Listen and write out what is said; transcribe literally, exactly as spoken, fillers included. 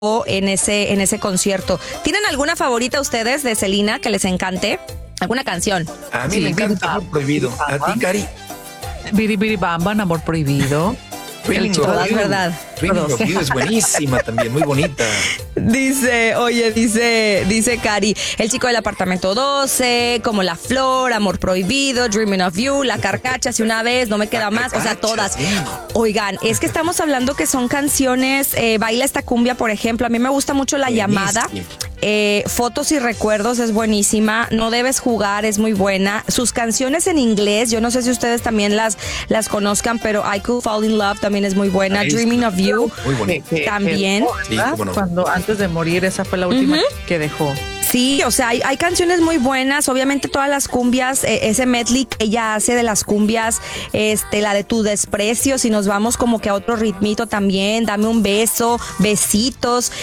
en ese, en ese concierto. ¿Tienen alguna favorita ustedes de Selena que les encante? ¿Alguna canción? A mí Sí, me encanta Biri Amor Prohibido. A ti, Cari. Biri Biri Bam Bam, Amor Prohibido. Dreaming chico, of es You. verdad. Dreaming of You es buenísima también, muy bonita. Dice, oye, dice, dice Cari, El chico del apartamento doce, Como la flor, Amor prohibido, Dreaming of You, La carcacha, Si una vez, No me queda La más, o sea, Carcacha, todas. sí. Oigan, es que estamos hablando que son canciones, eh, Baila esta cumbia, por ejemplo, a mí me gusta mucho La Buenísima. llamada. Eh, Fotos y recuerdos es buenísima, No debes jugar es muy buena. Sus canciones en inglés, yo no sé si ustedes también las, las conozcan, pero I Could Fall in Love también es muy buena. Ahí Dreaming está. of You. Muy bonita. Que- que- También. que dejó, ¿verdad? Sí, cómo no. Cuando antes de morir, esa fue la última que dejó. Sí, o sea, hay, hay canciones muy buenas, obviamente todas las cumbias, eh, ese medley que ella hace de las cumbias, este, la de Tu desprecio, si nos vamos como que a otro ritmito también, Dame un beso, Besitos.